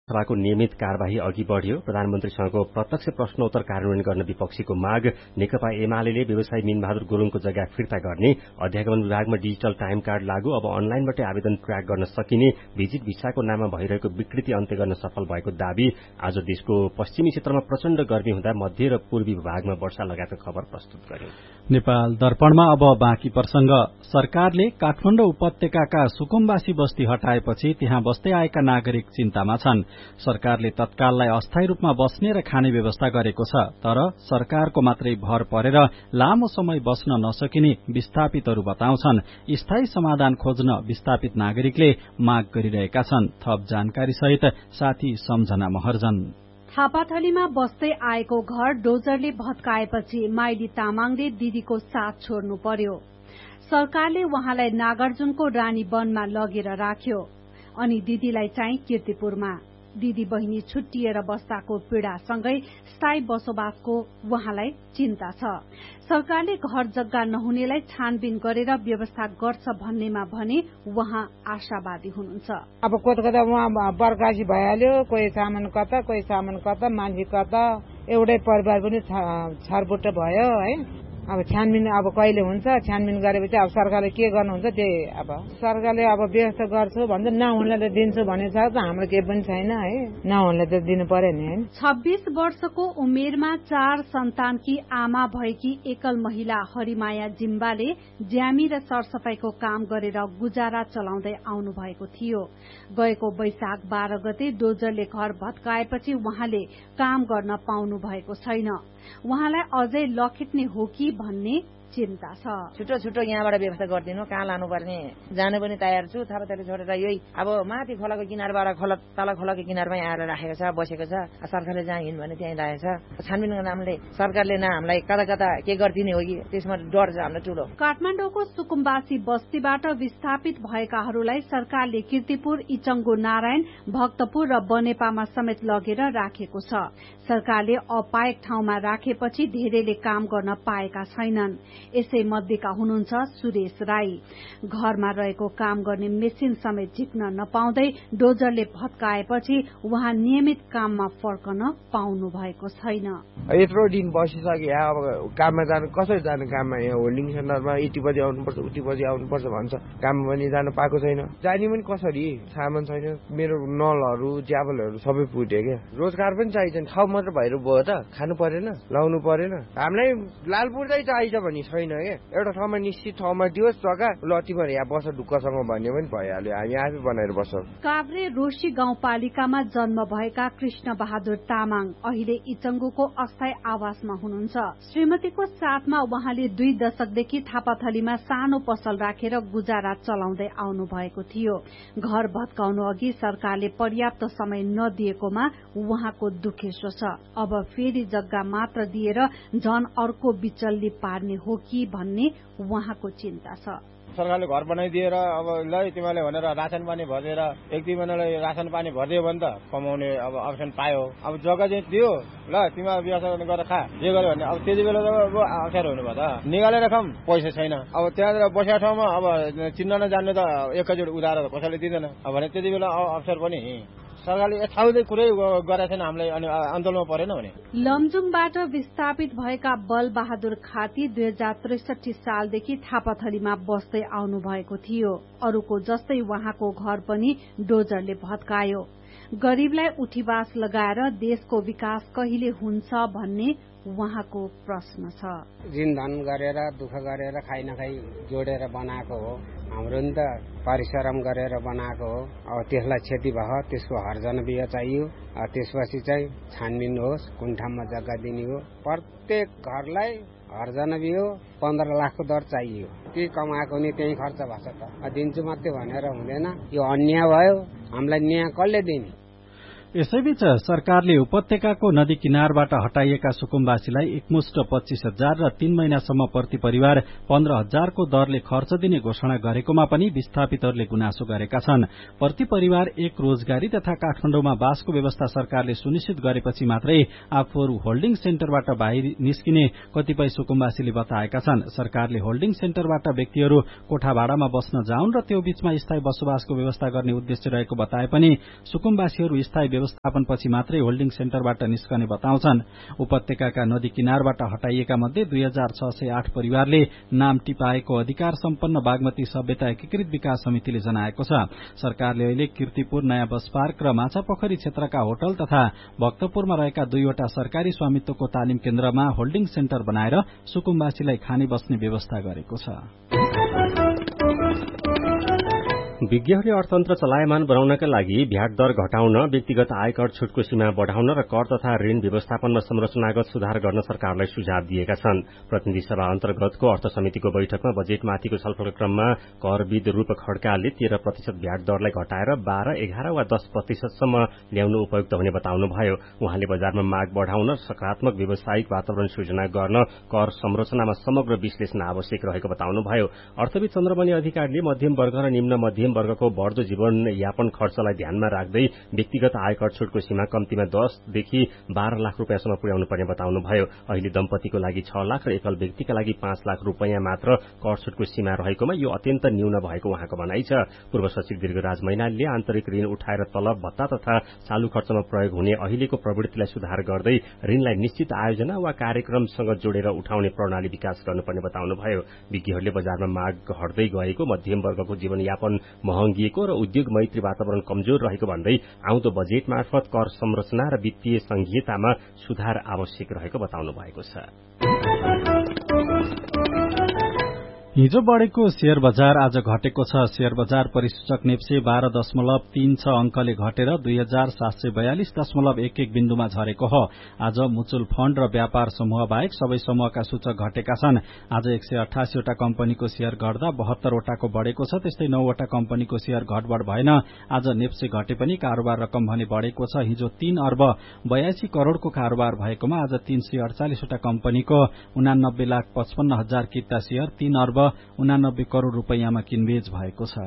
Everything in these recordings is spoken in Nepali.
सभाको नियमित कार्यवाही अघि बढ्यो। प्रधानमन्त्रीसँगको प्रत्यक्ष प्रश्नोत्तर कार्यान्वयन गर्न विपक्षीको माग, नेकपा एमाले व्यवसायी मीनबहादुर गुरुङको जग्गा फिर्ता गर्ने, अध्यागमन विभागमा डिजिटल टाइम कार्ड लागू, अब अनलाइनबाटै आवेदन ट्र्याक गर्न सकिने, भिजिट भिसाको नाममा भइरहेको विकृति अन्त्य गर्न सफल भएको दावी। आज देशको पश्चिमी क्षेत्रमा प्रचण्ड गर्मी हुँदा मध्य र पूर्वी भागमा वर्षा लगायतका खबर प्रस्तुत गर्यो। नेपाल दर्पणमा अब बाँकी प्रसंग। सरकारले काठमाडौँ उपत्यकाका सुकुम्बासी बस्ती हटाएपछि त्यहाँ बस्दै आएका नागरिक चिन्तामा छन्। सरकारले तत्काललाई अस्थायी रूपमा बस्ने र खाने व्यवस्था गरेको छ, तर सरकारको मात्रै भर परेर लामो समय बस्न नसकिने विस्थापितहरू बताउँछन्। स्थायी समाधान खोज्न विस्थापित नागरिकले माग गरिरहेका छन्। थप जानकारी सहित साथी सम्झना महर्जन। थापाथलीमा बस्दै आएको घर डोजरले भत्काएपछि माइली तामाङले दिदीको साथ छोड्नु पर्यो। सरकारले उहाँलाई नागार्जुनको रानी वनमा लगेर राख्यो अनि दिदीलाई चाहिँ कीर्तिपुरमा। दिदी बहिनी छुट्टिएर बस्दाको पीड़ासँगै स्थायी बसोबासको उहाँलाई चिन्ता छ। सरकारले घर जग्गा नहुनेलाई छानबिन गरेर व्यवस्था गर्छ भन्नेमा भने उहाँ आशावादी हुनुहुन्छ। अब कता उहाँ बर्खासी भइहाल्यो, कोही सामान कता मान्छे कता, एउटै परिवार पनि छरबुट्ट भयो है। अब छानबिन अब कहिले हुन्छ, छानबिन गरेपछि अब सरकारले के गर्नुहुन्छ त्यही। अब सरकारले अब व्यवस्था गर्छु भन्छ, नहुनेलाई दिन्छु भनेको छ त हाम्रो केही पनि छैन है, नहुनेलाई त दिनु पर्यो नि है। 26 वर्षको उमेरमा 4 सन्तानकी आमा भएकी एकल महिला हरिमाया जिम्बाले ज्यामी र सरसफाईको काम गरेर गुजारा चलाउँदै आउनु भएको थियो। गएको वैशाख 12 गते डोजरले घर भत्काएपछि उहाँले काम गर्न पाउनु भएको छैन। उहाँलाई अझै लखेट्ने हो कि भन्ने चिन्ता छ। छुट्टो यहाँबाट व्यवस्था गरिदिनु, कहाँ लानुपर्ने जानु पनि तयार छु। थापाथली छोडेर यही अब माथि खोलाको किनारबाट तल खोलाको किनारमै आएर राखेको छ, बसेको छ। सरकारले जहाँ हिँड्नु भने त्यहीँ राखेको छ। छानबिनको नामले सरकारले न हामीलाई कता के गरिदिने हो कि त्यसमा डर छ हाम्रो ठूलो। काठमाडौँको सुकुम्बासी बस्तीबाट विस्थापित भएकाहरूलाई सरकारले कीर्तिपुर, इचङ्गो नारायण, भक्तपुर र बनेपामा समेत लगेर राखेको छ। सरकारले अपाएक ठाउँमा राखेपछि धेरैले काम गर्न पाएका छैनन्। यसै मध्येका हुनुहुन्छ सुरेश राई। घरमा रहेको काम गर्ने मेसिन समेत झिक्न नपाउँदै डोजरले भत्काएपछि उहाँ नियमित काममा फर्कन पाउनु भएको छैन। यत्रो दिन बसिसके, अब काममा जानु कसरी जानु? काममा यहाँ होल्डिङ सेन्टरमा यति बजी आउनुपर्छ, उति बजी आउनुपर्छ भन्छ, काम पनि जानु पाएको छैन। जाने पनि कसरी? सामान छैन, मेरो नलहरू च्याबलहरू सबै फुट्यो क्या। रोजगार पनि चाहिन्छ, ठाउँ मात्र भएर भयो त, खानु परेन, लाउनु परेन। हामीलाई लालपुरदै चाहिन्छ भने छैन क्या। एउटा ठाउँमा निश्चित ठाउँमा दियोस् जग्गा, ल तिमीहरू यहाँ बस ढुक्कसँग भन्ने पनि भइहाल्यो, हामी आफै बनाएर बस्छौँ। काभ्रे रोशी गाउँपालिकामा जन्म भएका कृष्ण बहादुर तामाङ अहिले इचङ्गुको अस्थायी आवासमा हुनुहुन्छ। श्रीमतीको साथमा उहाँले 2 दशकदेखि थापाथलीमा सानो पसल राखेर गुजारा चलाउँदै आउनु भएको थियो। घर भत्काउनु अघि सरकारले पर्याप्त समय नदिएकोमा उहाँको दुखेसो छ। अब फेरि जग्गा मात्र दिएर झन अर्को बिचल्ली पार्ने हो कि भन्ने उहाँको चिन्ता छ। सरकारले घर बनाइदिएर अब ल तिमीले भनेर रासन पानी भरेर एक दुई महिनालाई रासन पानी भरिदियो भने त कमाउने अब अप्सन पायो। अब जग्गा चाहिँ दियो, ल तिमीले व्यवसाय गरेर खा, जे गर्यो भने अब त्यति बेला त अब अप्ठ्यारो हुनु भयो त। निकालेर खाऊँ पैसा छैन। अब त्यहाँनिर बसेको ठाउँमा अब चिन्न नजान्ने त एकैचोटि उधार कसैले दिँदैन भने त्यति बेला अवसर पनि सरकारले यथाउदै कुरै गरेको छैन हामीलाई, अनि अन्तलमा परेन भने। लमजुङबाट विस्थापित भएका बल बहादुर खाती 2063 सालदेखि थापाथलीमा बस्दै आउनु भएको थियो। अरूको जस्तै उहाँको घर पनि डोजरले भत्कायो। गरीबलाई उठीवास लगाएर देशको विकास कहिले हुन्छ भन्ने उहाँको प्रश्न छ। जिनधन गरेर दुःख गरेर खाइ नखाइ जोडेर बनाएको हो, हाम्रो नि त परिश्रम गरेर बनाएको हो। अब त्यसलाई क्षति भयो, त्यसको हर्जन बिहा चाहियो। त्यसपछि चाहिँ छानबिन होस्, कुन ठाउँमा जग्गा दिने हो। प्रत्येक घरलाई हर्जन बिहो 15 लाखको दर चाहियो। के कमाएको नि त्यही खर्च भएको छ त, दिन्छु मात्रै भनेर हुँदैन। यो अन्याय भयो, हामीलाई न्याय कसले दिने? यसैबीच सरकारले उपत्यकाको नदी किनारबाट हटाइएका सुकुम्बासीलाई एकमुष्ट 25,000 र 3 महिनासम्म प्रति परिवार 15,000 को दरले खर्च दिने घोषणा गरेकोमा पनि विस्थापितहरूले गुनासो गरेका छन्। प्रति परिवार एक रोजगारी तथा काठमाडौँमा बासको व्यवस्था सरकारले सुनिश्चित गरेपछि मात्रै आफूहरू होल्डिङ सेन्टरबाट बाहिर निस्किने कतिपय सुकुम्बासीले बताएका छन्। सरकारले होल्डिङ सेन्टरबाट व्यक्तिहरू कोठा भाडामा बस्न जाउन् र त्यो बीचमा स्थायी बसोबासको व्यवस्था गर्ने उद्देश्य रहेको बताए पनि सुकुम्बासीहरू स्थायी व्यवस्थापनपछि मात्रै होल्डिङ सेन्टरबाट निस्कने बताउँछन्। उपत्यकाका नदी किनारबाट हटाइएका मध्ये 2608 परिवारले नाम टिपाएको अधिकार सम्पन्न बागमती सभ्यता एकीकृत विकास समितिले जनाएको छ। सरकारले अहिले कीर्तिपुर, नयाँ बस पार्क र माछापोखरी क्षेत्रका होटल तथा भक्तपुरमा रहेका 2वटा सरकारी स्वामित्वको तालिम केन्द्रमा होल्डिङ सेन्टर बनाएर सुकुम्बासीलाई खाने बस्ने व्यवस्था गरेको छ। विज्ञहरूले अर्थतन्त्र चलायमान बनाउनका लागि भ्याट दर घटाउन, व्यक्तिगत आयकर छुटको सीमा बढ़ाउन र कर तथा ऋण व्यवस्थापनमा संरचनागत सुधार गर्न सरकारलाई सुझाव दिएका छन्। प्रतिनिधि सभा अन्तर्गतको अर्थ समितिको बैठकमा बजेटमाथिको छलफलको क्रममा करविद रूप खड्काले 13% भ्याट दरलाई घटाएर 12, 11 वा 10% ल्याउनु उपयुक्त हुने बताउनुभयो। उहाँले बजारमा माग बढ़ाउन, सकारात्मक व्यावसायिक वातावरण सृजना गर्न कर संरचनामा समग्र विश्लेषण आवश्यक रहेको बताउनुभयो। अर्थविद चन्द्रमणि अधिकारीले मध्यम वर्ग र निम्न मध्यम वर्गको बढ़दो जीवनयापन खर्चलाई ध्यानमा राख्दै व्यक्तिगत आयकर छुटको सीमा कम्तीमा 10 देखि 12 लाख रूपियाँसम्म पुर्याउनु पर्ने बताउनुभयो। अहिले दम्पतिको लागि 6 लाख र एकल व्यक्तिका लागि 5 लाख रूपियाँ मात्र कर छुटको सीमा रहेकोमा यो अत्यन्त न्यून भएको उहाँको भनाइ छ। पूर्व सचिव दीर्घराज मैनालीले आन्तरिक ऋण उठाएर तलब, भत्ता तथा चालू खर्चमा प्रयोग हुने अहिलेको प्रवृत्तिलाई सुधार गर्दै ऋणलाई निश्चित आयोजना वा कार्यक्रमसँग जोडेर उठाउने प्रणाली विकास गर्नुपर्ने बताउनुभयो। विज्ञहरूले बजारमा माग घट्दै गएको, मध्यम वर्गको जीवनयापन महँगिएको र उद्योग मैत्री वातावरण कमजोर रहेको भन्दै आउँदो बजेट मार्फत कर संरचना र वित्तीय संहितामा सुधार आवश्यक रहेको बताउनु भएको छ। हिजो बढ़ेको शेयर बजार आज घटेको छ। शेयर बजार परिसूचक नेप्से 12.36 अंकले घटेर 2742.11 बिन्दुमा झरेको हो। आज म्युचुअल फण्ड र व्यापार समूह बाहेक सबै समूहका सूचक घटेका छन्। आज 188 वटा कम्पनीको शेयर घट्दा 72 वटाको बढ़ेको छ। त्यस्तै 9 वटा कम्पनीको शेयर घटबढ़ भएन। आज नेप्से घटे पनि कारोबार रकम भने बढ़ेको छ। हिजो 3 अर्ब 82 करोड़को कारोबार भएकोमा आज 348 वटा कम्पनीको 89,55,000 किता शेयर 3 अर्ब 89 करोड़ रूपैयाँमा किनबेच भएको छ।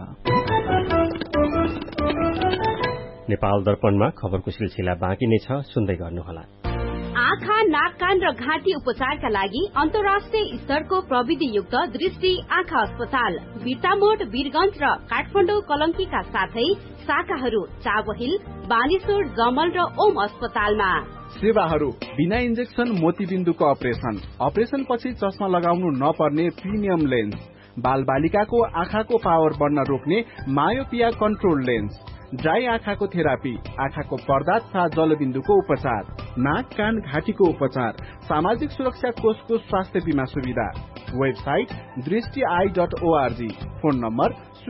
नेपाल दर्पणमा खबरको सिलसिला बाँकी नै छ, सुन्दै गर्नुहोला। आँखा, नाक, कान र घाँटी उपचारका लागि अन्तर्राष्ट्रिय स्तरको प्रविधियुक्त दृष्टि आँखा अस्पताल बिर्तामोड, वीरगंज र काठमाडौँ कलंकीका साथै शाखाहरू चाबहिल, बानेश्वर, जमल र ओम अस्पतालमा। सेवाहरू बिना इन्जेक्सन मोतीबिन्दुको अपरेसन पछि चस्मा लगाउनु नपर्ने प्रिमियम लेन्स, बाल बालिकाको आँखाको पावर बढ्न रोक्ने मायोपिया कन्ट्रोल लेन्स, ड्राई आँखाको थेरापी, आँखाको पर्दा तथा जलबिन्दुको उपचार, नाक, कान, घाँटीको उपचार, सामाजिक सुरक्षा कोषको स्वास्थ्य बीमा सुविधा। Website दृष्टि.org, phone number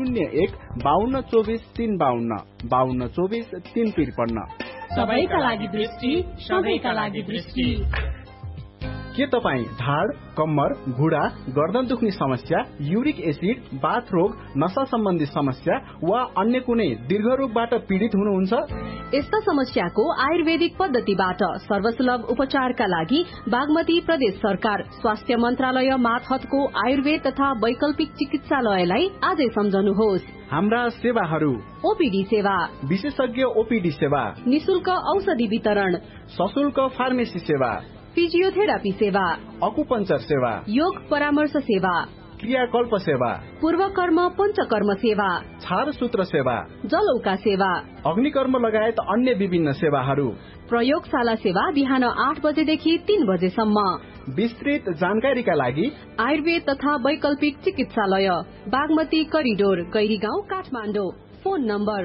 01-5224-352 5224-353। सबैका लागि दृष्टि, सबैका लागि दृष्टि। के तपाईँ ढाड, कम्मर, घुँडा, गर्दन दुख्ने समस्या, युरिक एसिड, बाथ रोग, नशा सम्बन्धी समस्या वा अन्य कुनै दीर्घ रोगबाट पीड़ित हुनुहुन्छ? यस्ता समस्याको आयुर्वेदिक पद्धतिबाट सर्वसुलभ उपचारका लागि बागमती प्रदेश सरकार स्वास्थ्य मन्त्रालय मातहतको आयुर्वेद तथा वैकल्पिक चिकित्सालयलाई आजै सम्झनुहोस्। हाम्रा सेवाहरू: ओपीडी सेवा, विशेषज्ञ ओपीडी सेवा, निशुल्क औषधि वितरण, सशुल्क फार्मेसी सेवा, फिजियोथेरापी सेवा, अकुपञ्चर सेवा, योग परामर्श सेवा, क्रियाकल्प सेवा, पूर्वकर्म पञ्चकर्म सेवा, छारसूत्र सेवा, जलौका सेवा, अग्निकर्म लगायत अन्य विभिन्न सेवाहरू। प्रयोगशाला सेवा बिहान 8 बजेदेखि 3 बजेसम्म। विस्तृत जानकारीका लागि आयुर्वेद तथा वैकल्पिक चिकित्सालय Bagmati corridor, Gairigaun, Kathmandu. Phone number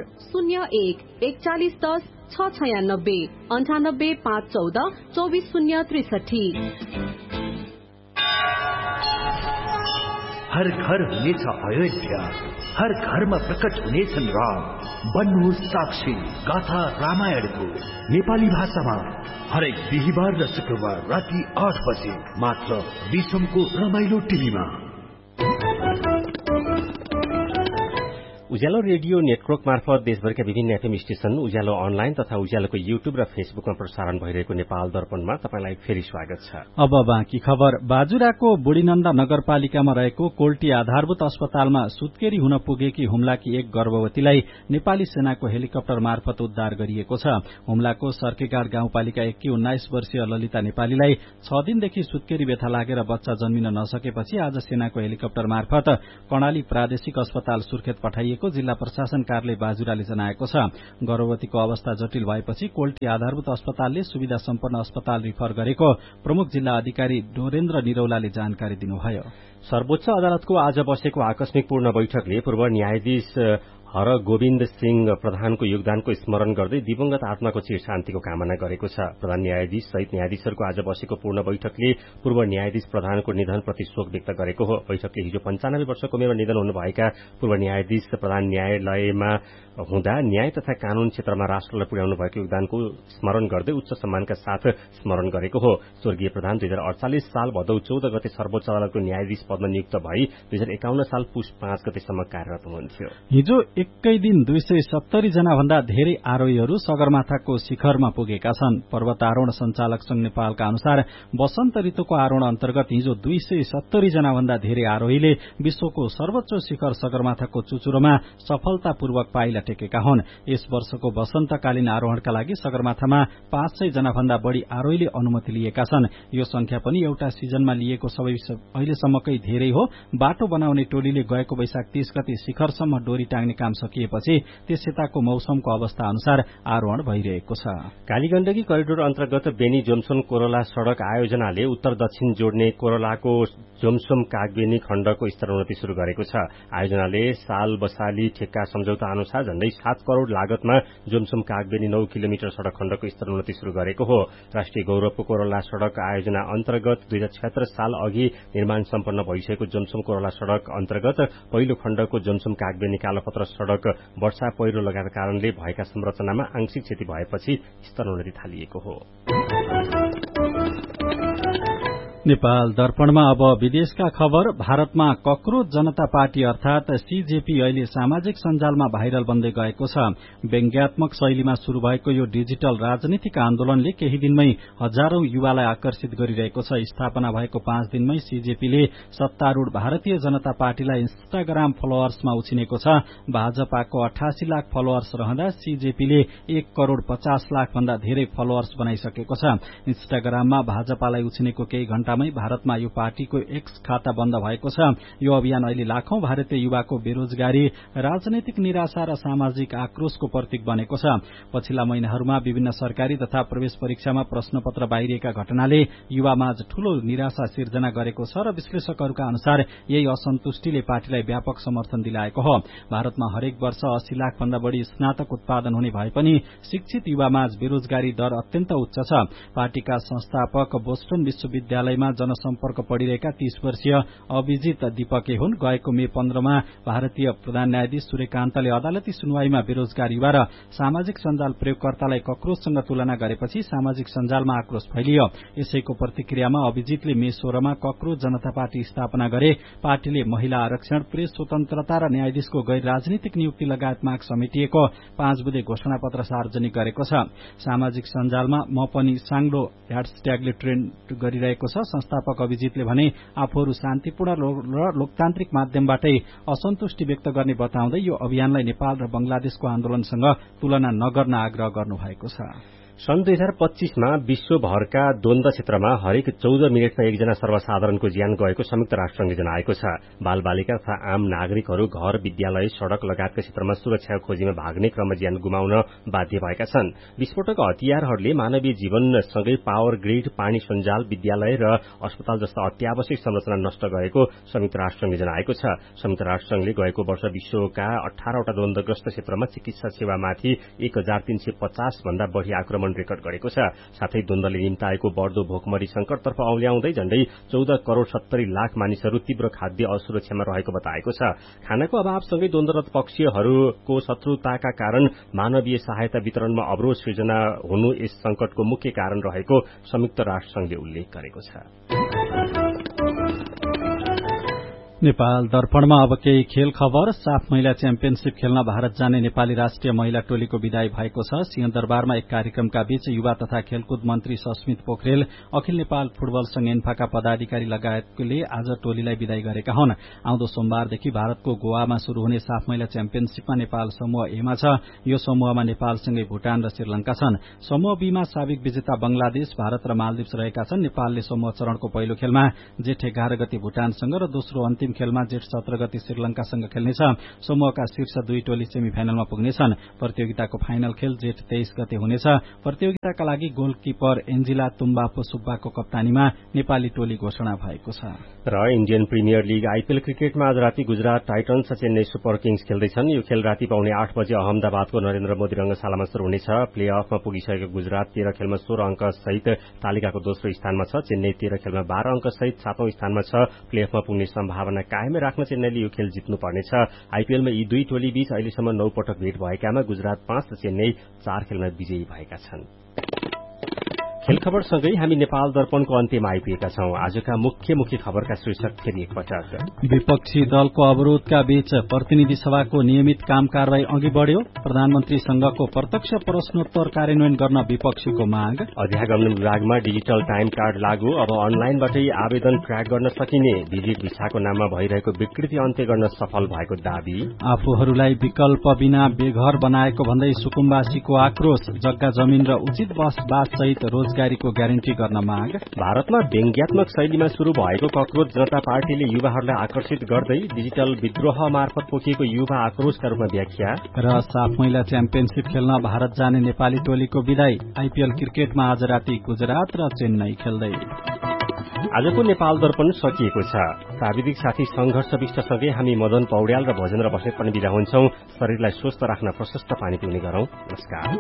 01-4110-696 98-514-24063। हर घर हुनेछ अयोध्या, हर घरमा प्रकट हुनेछन् राम। बन्नुहोस् साक्षी गाथा रामायणको नेपाली भाषामा हरेक बिहिबार र शुक्रबार राति 8 बजे मात्र विश्वको रमाइलो टिभीमा। उज्यालो रेडियो नेटवर्क मार्फत देशभरका विभिन्न एफएम स्टेशन, उज्यालो अनलाइन तथा उज्यालोको युट्युब र फेसबुकमा प्रसारण भइरहेको नेपाल दर्पणमा तपाईलाई फेरि स्वागत छ। अब बाँकी खबर। बाजुराको बुढीनन्दा नगरपालिकामा रहेको कोल्टी आधारभूत अस्पतालमा सुत्केरी हुन पुगेकी हुम्लाकी एक गर्भवतीलाई नेपाली सेनाको हेलिकप्टर मार्फत उद्धार गरिएको छ। हुम्लाको सर्केगाड गाउँपालिका 1 की 19 वर्षीय ललिता नेपालीलाई 6 दिनदेखि सुत्केरी व्यथा लागेर बच्चा जन्मिन नसकेपछि आज सेनाको हेलिकप्टर मार्फत कर्णाली प्रादेशिक अस्पताल सुर्खेत पठाइएको भएको जिल्ला प्रशासन कार्यालय बाजुराले जनाएको छ। गर्भवतीको अवस्था जटिल भएपछि कोल्टी आधारभूत अस्पतालले सुविधा सम्पन्न अस्पताल रिफर गरेको प्रमुख जिल्ला अधिकारी डोरेन्द्र निरौलाले जानकारी दिनुभयो। सर्वोच्च अदालतको आज बसेको आकस्मिक पूर्ण बैठकले पूर्व न्यायाधीश हर गोविन्द सिंह प्रधानको योगदानको स्मरण गर्दै दिवंगत आत्माको चिर शान्तिको कामना गरेको छ। प्रधान न्यायाधीश सहित न्यायाधीशहरूको आज बसेको पूर्ण बैठकले पूर्व न्यायाधीश प्रधानको निधनप्रति शोक व्यक्त गरेको हो। बैठकले हिजो 95 वर्षको उमेरमा निधन हुनुभएका पूर्व न्यायाधीश प्रधान न्यायालयमा हुँदा न्याय तथा कानून क्षेत्रमा राष्ट्रलाई पुर्याउनु भएको योगदानको स्मरण गर्दै उच्च सम्मानका साथ स्मरण गरेको हो। स्वर्गीय प्रधान 2048 साल भदौ 14 गते सर्वोच्च अदालतको न्यायाधीश पदमा नियुक्त भई 2051 साल पुष 5 गतेसम्म कार्यरत हुनुहुन्थ्यो। हिजो एकै दिन 270 जना भन्दा धेरै आरोहीहरू सगरमाथाको शिखरमा पुगेका छन्। पर्वतारोहण संचालक संघ नेपालका अनुसार वसन्त ऋतुको आरोहण अन्तर्गत हिजो 270 जना भन्दा धेरै आरोहीले विश्वको सर्वोच्च शिखर सगरमाथाको चुचुरोमा सफलतापूर्वक पाइला टेकेका हुन्। यस वर्षको वसन्तकालीन आरोहणका लागि सगरमाथामा 500 जना भन्दा बढ़ी आरोहीले अनुमति लिएका छन्। यो संख्या पनि एउटा सिजनमा लिएको सबै अहिलेसम्मकै धेरै हो। बाटो बनाउने टोलीले गएको वैशाख 30 गते शिखरसम्म डोरी टाँग्ने काम सकिएपछि त्यस यताको मौसमको अवस्था अनुसार आरोहण भइरहेको छ। कालीगण्डकी करिडोर अन्तर्गत बेनी जोमसोम कोरोला सड़क आयोजनाले उत्तर दक्षिण जोड्ने कोरोलाको जोमसोम कागबेनी खण्डको स्तरोन्नति शुरू गरेको छ। आयोजनाले साल बसाली ठेक्का सम्झौता अनुसार झण्डै 7 करोड़ लागतमा जोमसोम कागबेनी 9 किलोमिटर सड़क खण्डको स्तरोन्नति शुरू गरेको हो। राष्ट्रिय गौरवको कोरोला सड़क आयोजना अन्तर्गत 2076 साल अघि निर्माण सम्पन्न भइसकेको जोमसोम कोरोला सड़क अन्तर्गत पहिलो खण्डको जोमसोम कागबेनी कालोपत्र सड़क वर्षा पहिरो लगाएका कारणले भएका संरचनामा आंशिक क्षति भएपछि स्तरोन्नति थालिएको हो। नेपाल दर्पणमा अब विदेशका खबर। भारतमा कक्रोच जनता पार्टी अर्थात सीजेपी अहिले सामाजिक सञ्जालमा भाइरल बन्दै गएको छ। व्यङ्ग्यात्मक शैलीमा शुरू भएको यो डिजिटल राजनीतिक आन्दोलनले केही दिनमै हजारौं युवालाई आकर्षित गरिरहेको छ। स्थापना भएको 5 दिनमै सीजेपीले सत्तारूढ़ भारतीय जनता पार्टीलाई इन्स्टाग्राम फलोअर्समा उछिनेको छ। भाजपाको 88 लाख फलोअर्स रहँदा सीजेपीले 1 करोड़ 50 लाख भन्दा धेरै फलोअर्स बनाइसकेको छ। इन्स्टाग्राममा भाजपालाई उछिनेको केही घण्टामै भारतमा यो पार्टीको एक्स खाता बन्द भएको छ। यो अभियान अहिले लाखौं भारतीय युवाको बेरोजगारी, राजनैतिक निराशा र सामाजिक आक्रोशको प्रतीक बनेको छ। पछिल्ला महिनाहरूमा विभिन्न सरकारी तथा प्रवेश परीक्षामा प्रश्नपत्र बाहिरिएका घटनाले युवामाझ ठूलो निराशा सिर्जना गरेको छ र विश्लेषकहरूका अनुसार यही असन्तुष्टिले पार्टीलाई व्यापक समर्थन दिलाएको हो। भारतमा हरेक वर्ष 80 लाख भन्दा बढ़ी स्नातक उत्पादन हुने भए पनि शिक्षित युवामाझ बेरोजगारी दर अत्यन्त उच्च छ। पार्टीका संस्थापक बोस्टन विश्वविद्यालयमा जनसम्पर्क पढिरहेका 30 वर्षीय अभिजित दीपके हुन्। गएको मे 15 मा भारतीय प्रधान न्यायाधीश सूर्यकान्तले अदालती सुनवाईमा बेरोजगार युवा र सामाजिक सञ्जाल प्रयोगकर्तालाई कक्रोचसँग तुलना गरेपछि सामाजिक सञ्जालमा आक्रोश फैलियो। यसैको प्रतिक्रियामा अभिजितले मे 16 मा कक्रोच जनता पार्टी स्थापना गरे। पार्टीले महिला आरक्षण, प्रेस स्वतन्त्रता र न्यायाधीशको गैर राजनीतिक नियुक्ति लगायत माग समेटिएको 5 बुँदे घोषणापत्र सार्वजनिक गरेको छ। सामाजिक सञ्जालमा म पनि साङ्लो ह्याशट्यागले ट्रेन्ड गरिरहेको छ। संस्थापक अभिजितले भने आफूहरू शान्तिपूर्ण र लोकतान्त्रिक माध्यमबाटै असन्तुष्टि व्यक्त गर्ने बताउँदै यो अभियानलाई नेपाल र बंगलादेशको आन्दोलनसँग तुलना नगर्न आग्रह गर्नुभएको छ। सन् 2025 मा विश्वभरका द्वन्द्व क्षेत्रमा हरेक 14 मिनटमा एकजना सर्वसाधारणको ज्यान गएको संयुक्त राष्ट्रसंघले जनाएको छ। बालबालिका तथा आम नागरिकहरू घर, विद्यालय, सड़क लगायतका क्षेत्रमा सुरक्षाको खोजीमा भाग्ने क्रममा ज्यान गुमाउन बाध्य भएका छन्। विस्फोटक हतियारहरूले मानवीय जीवनसँगै पावर ग्रिड, पानी सञ्जाल, विद्यालय र अस्पताल जस्ता अत्यावश्यक संरचना नष्ट गरेको संयुक्त राष्ट्रसंघले जनाएको छ। संयुक्त राष्ट्रसंघले गएको वर्ष विश्वका 18 वटा द्वन्द्वग्रस्त क्षेत्रमा चिकित्सा सेवामाथि 1350 भन्दा बढ़ी आक्रमण रेकर्ड गरेको छ। साथै द्वन्द्वले निम्ताएको बढ्दो भोकमरी संकटतर्फ औल्याउँदै झण्डै 14 करोड़ 70 लाख मानिसहरू तीव्र खाद्य असुरक्षामा रहेको बताएको छ। खानाको अभावसँगै द्वन्द्वरत पक्षहरूको शत्रुताका कारण मानवीय सहायता वितरणमा अवरोध सृजना हुनु यस संकटको मुख्य कारण रहेको संयुक्त राष्ट्रसंघले उल्लेख गरेको छ। नेपाल दर्पणमा अब केही खेल खबर। साफ महिला च्याम्पियनशीप खेल्न भारत जाने नेपाली राष्ट्रिय महिला टोलीको विदाई भएको छ। सिंहदरबारमा एक कार्यक्रमका बीच युवा तथा खेलकुद मन्त्री सस्मित पोखरेल, अखिल नेपाल फुटबल संघ एन्फाका पदाधिकारी लगायतले आज टोलीलाई विदाई गरेका हुन्। आउँदो सोमबारदेखि भारतको गोवामा शुरू हुने साफ महिला च्याम्पियनशीपमा नेपाल समूह एमा छ। यो समूहमा नेपालसँगै भूटान र श्रीलंका छन्। समूह बीमा साबिक विजेता बंगलादेश, भारत र मालदिप्स रहेका छन्। नेपालले समूह चरणको पहिलो खेलमा जेठ 11 गते भूटानसँग र दोस्रो अन्तिम अन्तिम खेलमा जेठ 17 गते श्रीलंकासँग खेल्नेछ। समूहका शीर्ष 2 टोली सेमी फाइनलमा पुग्नेछन्। प्रतियोगिताको फाइनल खेल जेठ 23 गते हुनेछ। प्रतियोगिताका लागि गोलकिपर एन्जिला तुम्बापो सुब्बाको कप्तानीमा नेपाली टोली घोषणा भएको छ। र इन्डियन प्रिमियर लीग आईपीएल क्रिकेटमा आज राति Gujarat titans Chennai super Kings खेल्दैछन्। यो खेल राति पाउने 8 बजे अहमदाबादको नरेन्द्र मोदी रंगशालामा शुरू हुनेछ। प्ले अफमा पुगिसकेको गुजरात 13 खेलमा 16 अंक सहित तालिकाको दोस्रो स्थानमा छ। चेन्नई 13 खेलमा 12 अंक सहित 7औं स्थानमा छ। प्ले अफमा पुग्ने सम्भावना कायमै राख्न चेन्नईले यो खेल जित्नुपर्नेछ। आईपीएलमा यी दुई टोली बीच अहिलेसम्म 9 पटक भेट भएकामा गुजरात 5 र चेन्नई 4 खेलमा विजयी भएका छन्। खेल खबरसँगै हामी नेपाल दर्पणको अन्त्यमा आइपुगेका छौं। आजका मुख्य खबरका शीर्षक फेरि एकपटक। विपक्षी दलको अवरोधका बीच प्रतिनिधि सभाको नियमित काम कारवाही अघि बढ़्यो। प्रधानमन्त्रीसँगको प्रत्यक्ष प्रश्नोत्तर कार्यान्वयन गर्न विपक्षीको माग। अध्यागमन विभागमा डिजिटल टाइम कार्ड लागू, अब अनलाइनबाटै आवेदन ट्र्याक गर्न सकिने। विजिट भिसाको नाममा भइरहेको विकृति अन्त्य गर्न सफल भएको दावी। आफूहरूलाई विकल्प बिना बेघर बनाएको भन्दै सुकुम्बासीको आक्रोश। जग्गा जमिन र उचित बसोबास सहित रोजगारीको ग्यारेन्टी गर्न माग। भारतमा व्यङ्ग्यात्मक शैलीमा शुरू भएको कक्रोच जनता पार्टीले युवाहरूलाई आकर्षित गर्दै डिजिटल विद्रोह मार्फत पोखिएको युवा आक्रोशका रूपमा व्याख्या। र साफ महिला च्याम्पियनशीप खेल्न भारत जाने नेपाली टोलीको विदाई। आईपीएल क्रिकेटमा आज राति गुजरात र चेन्नई खेल्दै। आजको नेपाल दर्पण सकिएको छ। प्राविधिक साथी संघर्ष विष्टसँगै हामी मदन पौड्याल र भजेन्द्र बस्नेत पनि विदा हुन्छौं। शरीरलाई स्वस्थ राख्न प्रशस्त पानी पिउने गरौं। नमस्कार।